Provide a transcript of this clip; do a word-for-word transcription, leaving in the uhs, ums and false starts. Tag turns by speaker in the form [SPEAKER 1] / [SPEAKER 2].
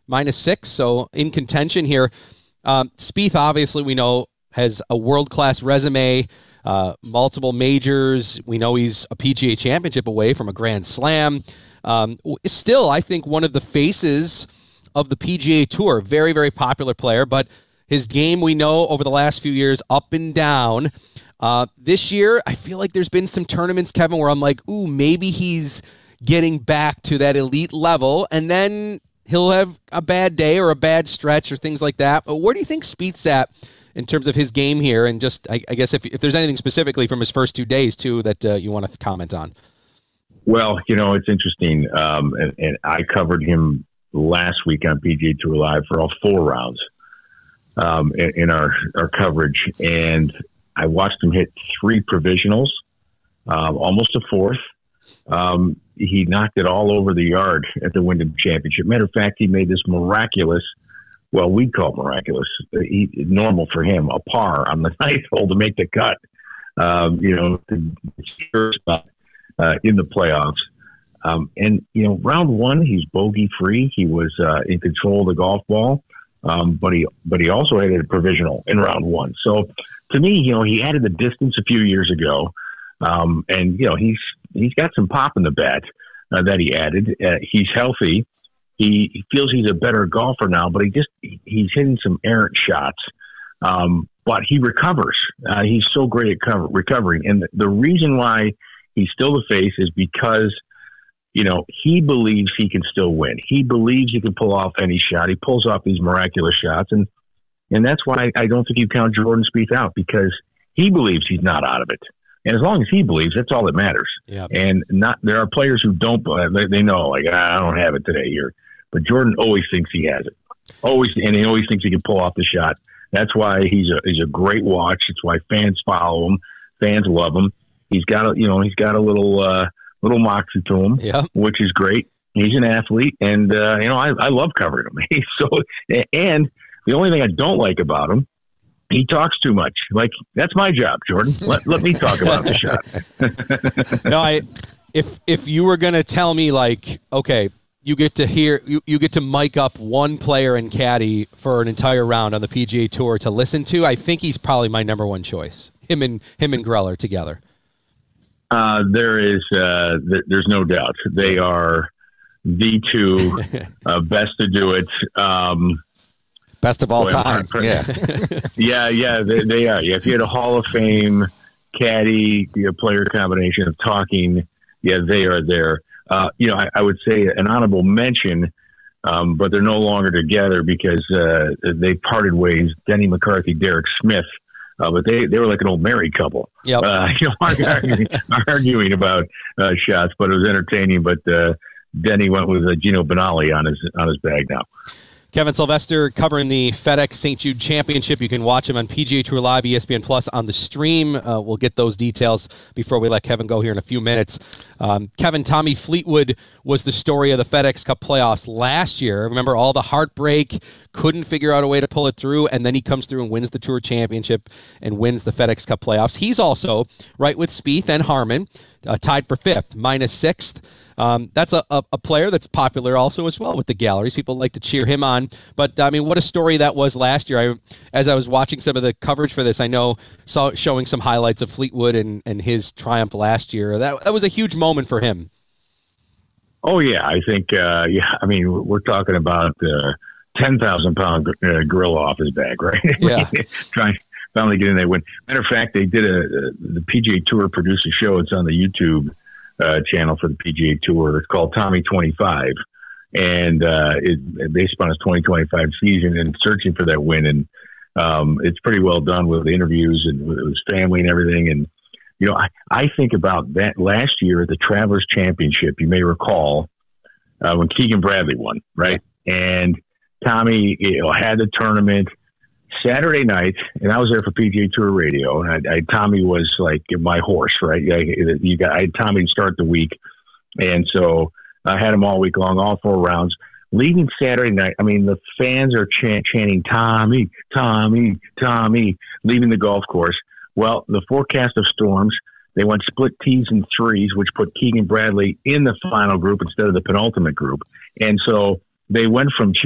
[SPEAKER 1] minus six, so in contention here. Um, Spieth, obviously, we know, has a world-class resume, uh, multiple majors. We know he's a P G A championship away from a Grand Slam. Um, still, I think, one of the faces of the P G A Tour. Very, very popular player, but his game, we know, over the last few years, up and down. Uh, this year, I feel like there's been some tournaments, Kevin, where I'm like, ooh, maybe he's getting back to that elite level, and then he'll have a bad day or a bad stretch or things like that. But where do you think Spieth's at in terms of his game here? And just, I, I guess, if, if there's anything specifically from his first two days, too, that uh, you want to comment on.
[SPEAKER 2] Well, you know, it's interesting, um, and, and I covered him last week on P G A Tour Live for all four rounds. Um, in, in our, our coverage, and I watched him hit three provisionals, um, almost a fourth. Um, he knocked it all over the yard at the Wyndham Championship. Matter of fact, he made this miraculous, well, we call it miraculous, he, normal for him, a par on the ninth hole to make the cut, um, you know, the sure spot uh, in the playoffs. Um, and, you know, round one, he's bogey-free. He was uh, in control of the golf ball. Um, but he, but he also added a provisional in round one. So to me, you know, he added the distance a few years ago, um, and you know, he's he's got some pop in the bat uh, that he added. Uh, he's healthy. He, he feels he's a better golfer now, but he just he's hitting some errant shots. Um, but he recovers. Uh, he's so great at cover, recovering, and the, the reason why he's still the face is because, you know, he believes he can still win. He believes he can pull off any shot. He pulls off these miraculous shots. And and that's why I don't think you count Jordan Spieth out, because he believes he's not out of it. And as long as he believes, that's all that matters.
[SPEAKER 1] Yep.
[SPEAKER 2] And not there are players who don't, they, they know, like, I don't have it today here. But Jordan always thinks he has it. Always, and he always thinks he can pull off the shot. That's why he's a, he's a great watch. It's why fans follow him. Fans love him. He's got a, you know, he's got a little, uh, little moxie to him,
[SPEAKER 1] yeah.
[SPEAKER 2] which is great. He's an athlete, and uh, you know, I, I love covering him. He's so, and the only thing I don't like about him, he talks too much. Like, that's my job, Jordan. Let, let me talk about the shot.
[SPEAKER 1] No, I. If if you were gonna tell me, like, okay, you get to hear, you, you get to mic up one player and caddy for an entire round on the P G A Tour to listen to, I think he's probably my number one choice. Him and him and Greller together.
[SPEAKER 2] Uh, there is, uh, th- there's no doubt. They are the two uh, best to do it. Um,
[SPEAKER 3] best of all
[SPEAKER 2] boy,
[SPEAKER 3] time. Yeah.
[SPEAKER 2] yeah, yeah, they, they are. Yeah, if you had a Hall of Fame caddy, you know, player combination of talking, yeah, they are there. Uh, you know, I, I would say an honorable mention, um, but they're no longer together because uh, they parted ways. Denny McCarthy, Derek Smith. Uh, but they, they were like an old married couple,
[SPEAKER 1] yep.
[SPEAKER 2] uh, you know, arguing, arguing about uh, shots, but it was entertaining. But uh, Denny went with uh, Gino Benali on his on his bag now.
[SPEAKER 1] Kevin Sylvester covering the FedEx Saint Jude Championship. You can watch him on P G A Tour Live, E S P N Plus on the stream. Uh, we'll get those details before we let Kevin go here in a few minutes. Um, Kevin, Tommy Fleetwood was the story of the FedEx Cup playoffs last year. Remember all the heartbreak, couldn't figure out a way to pull it through, and then he comes through and wins the Tour Championship and wins the FedEx Cup playoffs. He's also right with Spieth and Harman, uh, tied for fifth, minus sixth. Um, that's a, a, a player that's popular also as well with the galleries. People like to cheer him on. But, I mean, what a story that was last year. I, as I was watching some of the coverage for this, I know saw showing some highlights of Fleetwood and, and his triumph last year. That, that was a huge moment for him.
[SPEAKER 2] Oh, yeah. I think, uh, yeah, I mean, we're talking about uh, ten thousand pound uh, gorilla off his back, right?
[SPEAKER 1] Yeah.
[SPEAKER 2] Trying finally get in there. Win. Matter of fact, they did a, the P G A Tour produced a show. It's on the YouTube Uh, channel for the P G A Tour. It's called Tommy twenty-five, and uh, it, based upon his twenty twenty-five season and searching for that win. And um, it's pretty well done with the interviews and with his family and everything. And you know, I, I think about that last year at the Travelers Championship. You may recall uh, when Keegan Bradley won, right? And Tommy, you know, had the tournament Saturday night, and I was there for P G A Tour Radio, and I, I, Tommy was like my horse, right? I, you got I had Tommy to start the week, and so I had him all week long, all four rounds. Leaving Saturday night, I mean, the fans are chant, chanting Tommy, Tommy, Tommy, leaving the golf course. Well, the forecast of storms, they went split tees and threes, which put Keegan Bradley in the final group instead of the penultimate group, and so they went from